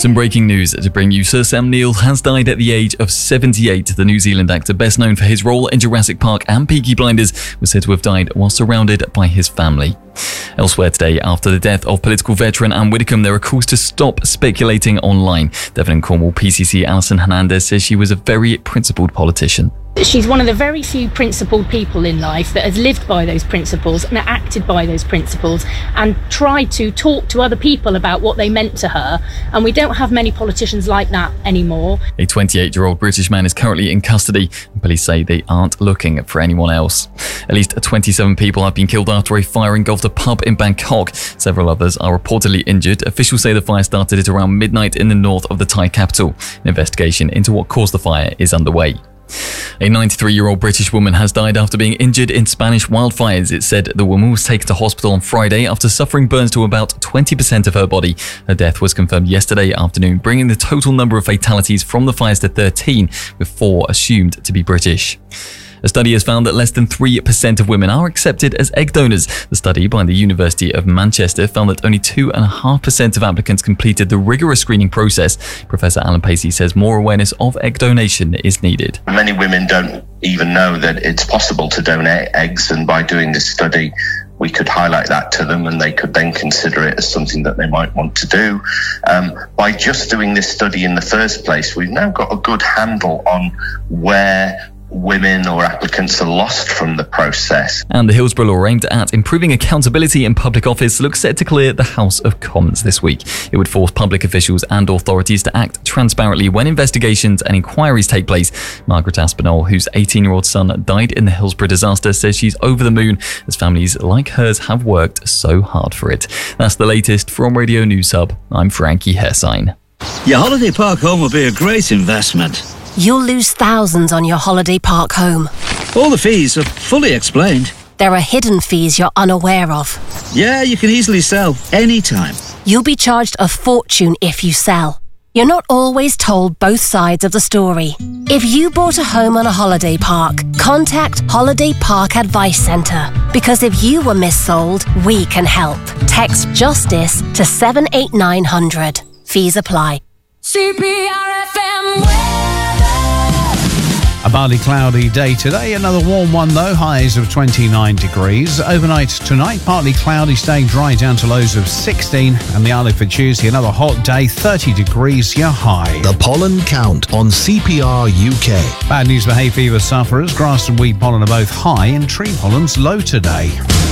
Some breaking news to bring you. Sir Sam Neill has died at the age of 78. The New Zealand actor, best known for his role in Jurassic Park and Peaky Blinders, was said to have died while surrounded by his family. Elsewhere today, after the death of political veteran Anne Widdecombe, there are calls to stop speculating online. Devon and Cornwall PCC Alison Hernandez says she was a very principled politician. She's one of the very few principled people in life that has lived by those principles and acted by those principles and tried to talk to other people about what they meant to her. And we don't have many politicians like that anymore. A 28-year-old British man is currently in custody, and police say they aren't looking for anyone else. At least 27 people have been killed after a fire engulfed a pub in Bangkok. Several others are reportedly injured. Officials say the fire started at around midnight in the north of the Thai capital. An investigation into what caused the fire is underway. A 93-year-old British woman has died after being injured in Spanish wildfires. It said the woman was taken to hospital on Friday after suffering burns to about 20% of her body. Her death was confirmed yesterday afternoon, bringing the total number of fatalities from the fires to 13, with 4 assumed to be British. A study has found that less than 3% of women are accepted as egg donors. The study by the University of Manchester found that only 2.5% of applicants completed the rigorous screening process. Professor Alan Pacey says more awareness of egg donation is needed. Many women don't even know that it's possible to donate eggs, and by doing this study, we could highlight that to them and they could then consider it as something that they might want to do. By just doing this study in the first place, we've now got a good handle on where women or applicants are lost from the process. And the Hillsborough law aimed at improving accountability in public office looks set to clear the House of Commons this week. It would force public officials and authorities to act transparently when investigations and inquiries take place. Margaret Aspinall, whose 18-year-old son died in the Hillsborough disaster, says she's over the moon as families like hers have worked so hard for it. That's the latest from Radio News Hub. I'm Frankie Hessine. Your holiday park home will be a great investment. You'll lose thousands on your holiday park home. All the fees are fully explained. There are hidden fees you're unaware of. Yeah, you can easily sell anytime. You'll be charged a fortune if you sell. You're not always told both sides of the story. If you bought a home on a holiday park, contact Holiday Park Advice Centre. Because if you were missold, we can help. Text JUSTICE to 78900. Fees apply. CPR-FM A partly cloudy day today, another warm one though, highs of 29 degrees. Overnight tonight, partly cloudy, staying dry down to lows of 16. And the outlook for Tuesday, another hot day, 30 degrees, your high. The pollen count on CPR UK. Bad news for hay fever sufferers. Grass and wheat pollen are both high and tree pollen's low today.